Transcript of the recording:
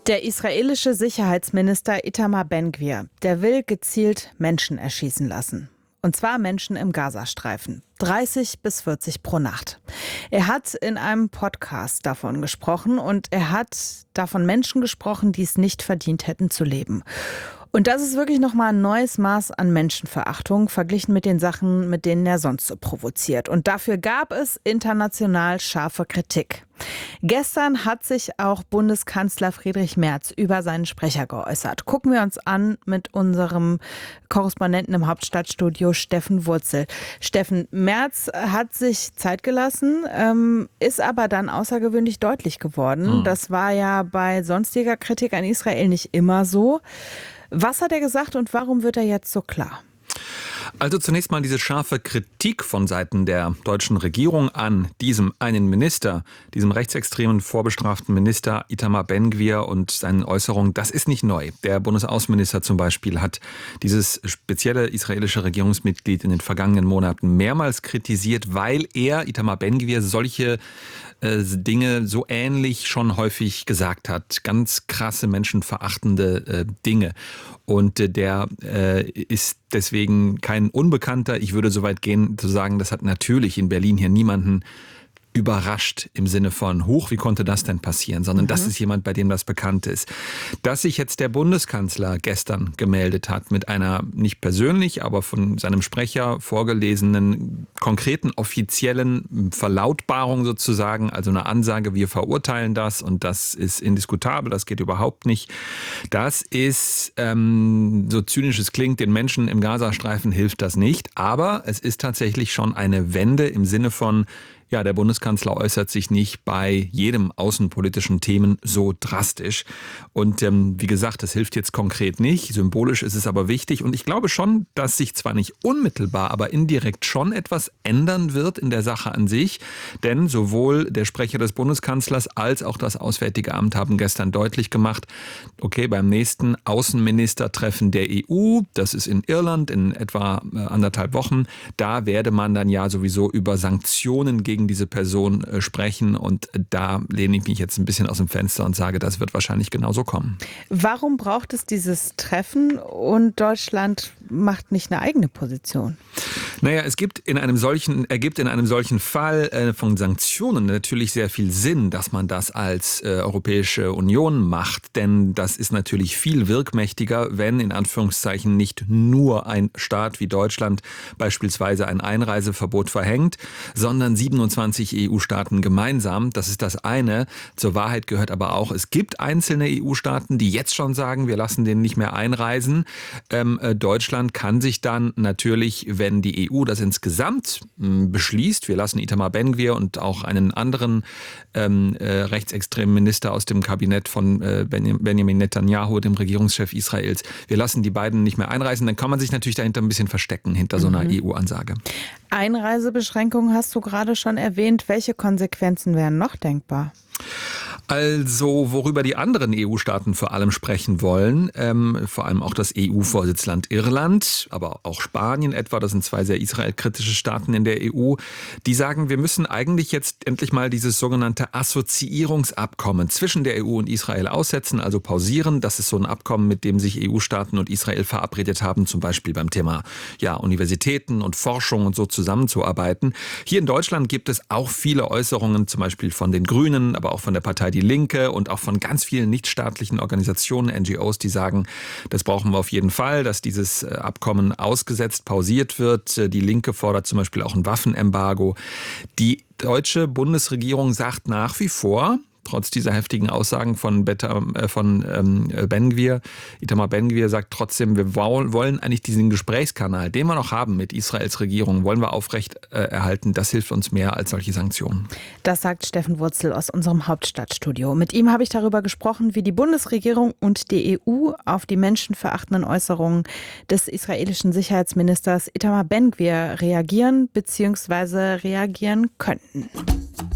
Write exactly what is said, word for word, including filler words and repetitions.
Der israelische Sicherheitsminister Itamar Ben-Gvir, der will gezielt Menschen erschießen lassen. Und zwar Menschen im Gazastreifen. dreißig bis vierzig pro Nacht. Er hat in einem Podcast davon gesprochen und er hat davon Menschen gesprochen, die es nicht verdient hätten zu leben. Und das ist wirklich nochmal ein neues Maß an Menschenverachtung, verglichen mit den Sachen, mit denen er sonst so provoziert. Und dafür gab es international scharfe Kritik. Gestern hat sich auch Bundeskanzler Friedrich Merz über seinen Sprecher geäußert. Gucken wir uns an mit unserem Korrespondenten im Hauptstadtstudio, Steffen Wurzel. Steffen, Merz hat sich Zeit gelassen, ähm, ist aber dann außergewöhnlich deutlich geworden. Hm. Das war ja bei sonstiger Kritik an Israel nicht immer so. Was hat er gesagt und warum wird er jetzt so klar? Also zunächst mal diese scharfe Kritik von Seiten der deutschen Regierung an diesem einen Minister, diesem rechtsextremen vorbestraften Minister Itamar Ben-Gvir und seinen Äußerungen, das ist nicht neu. Der Bundesaußenminister zum Beispiel hat dieses spezielle israelische Regierungsmitglied in den vergangenen Monaten mehrmals kritisiert, weil er, Itamar Ben-Gvir, solche äh, Dinge so ähnlich schon häufig gesagt hat. Ganz krasse, menschenverachtende äh, Dinge. Und äh, der äh, ist deswegen kein Unbekannter. Ich würde so weit gehen zu sagen, das hat natürlich in Berlin hier niemanden überrascht im Sinne von, huch, wie konnte das denn passieren? Sondern mhm. das ist jemand, bei dem das bekannt ist. Dass sich jetzt der Bundeskanzler gestern gemeldet hat mit einer nicht persönlich, aber von seinem Sprecher vorgelesenen, konkreten, offiziellen Verlautbarung sozusagen, also eine Ansage, wir verurteilen das und das ist indiskutabel, das geht überhaupt nicht. Das ist, ähm, so zynisch es klingt, den Menschen im Gazastreifen hilft das nicht, aber es ist tatsächlich schon eine Wende im Sinne von, ja, der Bundeskanzler äußert sich nicht bei jedem außenpolitischen Themen so drastisch. Und ähm, wie gesagt, das hilft jetzt konkret nicht. Symbolisch ist es aber wichtig. Und ich glaube schon, dass sich zwar nicht unmittelbar, aber indirekt schon etwas ändern wird in der Sache an sich. Denn sowohl der Sprecher des Bundeskanzlers als auch das Auswärtige Amt haben gestern deutlich gemacht, okay, beim nächsten Außenministertreffen der E U, das ist in Irland in etwa äh, anderthalb Wochen, da werde man dann ja sowieso über Sanktionen gegen diese Person äh, sprechen und äh, da lehne ich mich jetzt ein bisschen aus dem Fenster und sage, das wird wahrscheinlich genauso kommen. Warum braucht es dieses Treffen und Deutschland macht nicht eine eigene Position? Naja, es gibt in einem solchen, ergibt in einem solchen Fall äh, von Sanktionen natürlich sehr viel Sinn, dass man das als äh, Europäische Union macht, denn das ist natürlich viel wirkmächtiger, wenn in Anführungszeichen nicht nur ein Staat wie Deutschland beispielsweise ein Einreiseverbot verhängt, sondern siebenundzwanzig E U-Staaten gemeinsam. Das ist das eine. Zur Wahrheit gehört aber auch, es gibt einzelne E U-Staaten, die jetzt schon sagen, wir lassen den nicht mehr einreisen. Ähm, äh, Deutschland kann sich dann natürlich, wenn die E U das insgesamt mh, beschließt, wir lassen Itamar Ben-Gvir und auch einen anderen ähm, äh, rechtsextremen Minister aus dem Kabinett von äh, Benjamin Netanyahu, dem Regierungschef Israels, wir lassen die beiden nicht mehr einreisen, dann kann man sich natürlich dahinter ein bisschen verstecken, hinter so einer mhm. E U-Ansage. Einreisebeschränkungen hast du gerade schon erwähnt. Welche Konsequenzen wären noch denkbar? Also, worüber die anderen E U-Staaten vor allem sprechen wollen, ähm, vor allem auch das E U-Vorsitzland Irland, aber auch Spanien etwa, das sind zwei sehr israelkritische Staaten in der E U, die sagen, wir müssen eigentlich jetzt endlich mal dieses sogenannte Assoziierungsabkommen zwischen der E U und Israel aussetzen, also pausieren. Das ist so ein Abkommen, mit dem sich E U-Staaten und Israel verabredet haben, zum Beispiel beim Thema ja, Universitäten und Forschung und so zusammenzuarbeiten. Hier in Deutschland gibt es auch viele Äußerungen, zum Beispiel von den Grünen, aber auch von der Partei Die Linke und auch von ganz vielen nichtstaatlichen Organisationen, N G Os, die sagen, das brauchen wir auf jeden Fall, dass dieses Abkommen ausgesetzt, pausiert wird. Die Linke fordert zum Beispiel auch ein Waffenembargo. Die deutsche Bundesregierung sagt nach wie vor, trotz dieser heftigen Aussagen von, Beta, äh, von ähm, Ben-Gvir, Itamar Ben-Gvir sagt trotzdem, wir wollen eigentlich diesen Gesprächskanal, den wir noch haben mit Israels Regierung, wollen wir aufrecht äh, erhalten. Das hilft uns mehr als solche Sanktionen. Das sagt Steffen Wurzel aus unserem Hauptstadtstudio. Mit ihm habe ich darüber gesprochen, wie die Bundesregierung und die E U auf die menschenverachtenden Äußerungen des israelischen Sicherheitsministers Itamar Ben-Gvir reagieren bzw. reagieren könnten.